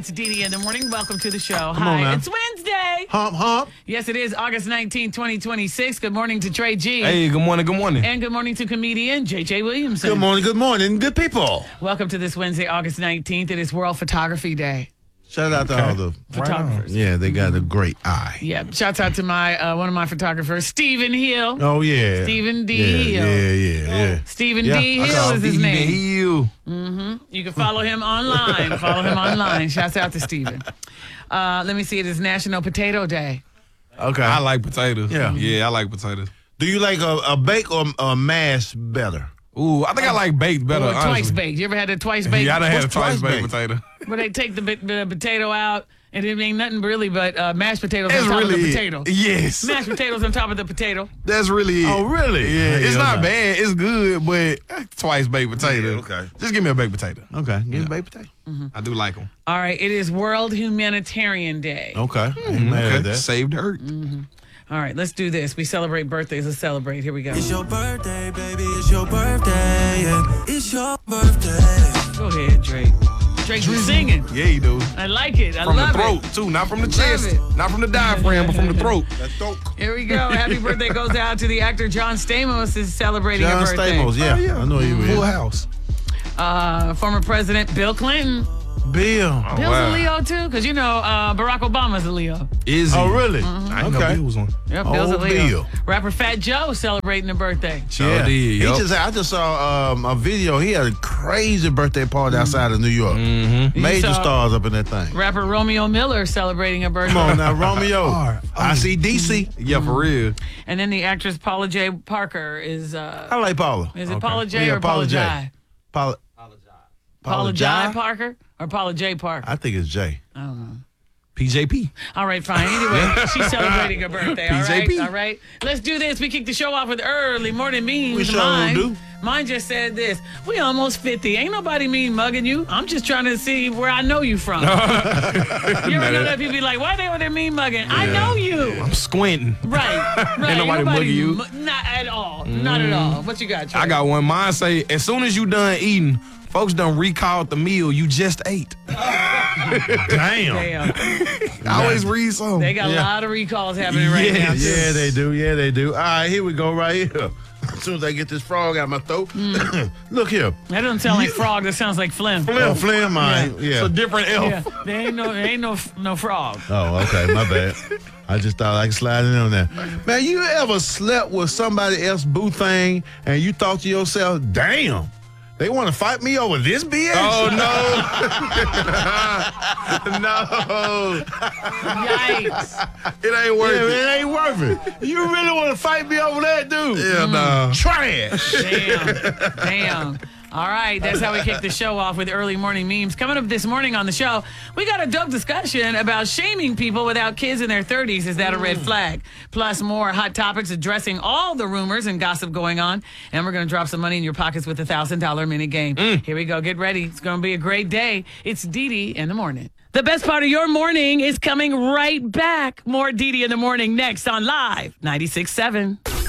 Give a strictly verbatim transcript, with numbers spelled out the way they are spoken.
It's Dee Dee in the morning. Welcome to the show. Come Hi, on now. it's Wednesday. Hump, hump. Yes, it is August nineteenth, twenty twenty-six. Good morning to Trey G. Hey, good morning, good morning. And good morning to comedian J J Williamson. Good morning, good morning, good people. Welcome to this Wednesday, August nineteenth. It is World Photography Day. Shout out to all the Photographers. Yeah, they got a great eye. Yeah, shouts out to my uh, one of my photographers, Stephen Hill. Oh, yeah. Stephen D. Yeah, Hill. yeah, yeah, yeah. Stephen Yeah, D. I Hill call is his Steven name. Hill. You can follow him online. Follow him online. Shouts out to Stephen. Uh, let me see. It is National Potato Day. Okay. I like potatoes. Yeah. Yeah, I like potatoes. Do you like a, a bake or a mash better? Ooh, I think I like baked better, Or honestly. twice baked. You ever had a twice baked? Yeah, I done had a What's twice twice baked baked? potato. Where they take the, bit- the potato out, and it ain't nothing really but uh, mashed potatoes That's on top really of the it. potato. Yes. Mashed potatoes on top of the potato. That's really it. Oh, really? Yeah, it's Yeah, not okay. bad. It's good, but eh, twice baked potato. Yeah, okay. Just give me a baked potato. Okay, give me baked potato. I do like them. All right, it is World Humanitarian Day. Okay. Ain't mad at Okay. that. Save the earth. All right, let's do this. We celebrate birthdays. Let's celebrate. Here we go. It's your birthday, baby. It's your birthday. Yeah. It's your birthday. Go ahead, Drake. Drake, you singing. Yeah, you do. I like it. I From the love throat, it. too. Not from the chest. it. Not from the diaphragm, but from the throat. That's dope. Here we go. Happy birthday goes out to the actor John Stamos is celebrating John a birthday. Stamos, yeah. Oh, yeah. I know you Full will. house. Uh, former President Bill Clinton. Bill. Oh, Bill's wow. a Leo too, because you know uh, Barack Obama's a Leo. Is he? Oh, really? I didn't Okay. know Bill was on. Yep, Bill's a Oh, Leo. Bill. Rapper Fat Joe celebrating a birthday. Sure Yeah. did, He yup. just, I just saw um, a video. He had a crazy birthday party outside of New York. Mm-hmm. You Major saw stars up in that thing. Rapper Romeo Miller celebrating a birthday. Come on now, Romeo. R. I see D C. Yeah, for real. And then the actress Paula J. Parker is, uh, I like Paula. is it Okay. Paula J Yeah, or Paula Paula J. J? Paula. Paula J. Jai? Parker or Paula J. Parker? I think it's Jay. P J P. All right, fine. Anyway, she's celebrating her birthday. All right, P J P. all right. Let's do this. We kick the show off with early morning memes. We sure Mine, do. mine just said this. We almost fifty. Ain't nobody mean mugging you. I'm just trying to see where I know you from. you ever know that people be like, why they over there mean mugging? I know you. I'm squinting. Right, right. nobody mugging you. mu- Not at all. Not at all. What you got, Trey? I got one. Mine say, as soon as you done eating, folks done recalled the meal you just ate. Damn. Damn. I always read something. They got a Yeah. lot of recalls happening right now. Yes. too. Yeah, they do. Yeah, they do. All right, here we go right here. As soon as I get this frog out of my throat. Look here. That doesn't sound like frog. That sounds like phlegm. Flim, flim, mine. Yeah. It's a different elf. Yeah, there ain't no, there ain't no, no frog. Oh, okay. My bad. I just thought I could slide in on that. Man, you ever slept with somebody else boo thing and you thought to yourself, damn, they want to fight me over this B S? Oh, no. no. Yikes. It ain't worth Yeah, it. it ain't worth it. You really want to fight me over that, dude? Yeah, no. Trash. Damn. Damn. All right, that's how we kick the show off with early morning memes. Coming up this morning on the show, we got a dope discussion about shaming people without kids in their thirties. Is that a red flag? Plus more hot topics addressing all the rumors and gossip going on. And we're going to drop some money in your pockets with a one thousand dollars minute game. Here we go. Get ready. It's going to be a great day. It's Dee Dee in the morning. The best part of your morning is coming right back. More Dee Dee in the morning next on Live ninety-six point seven.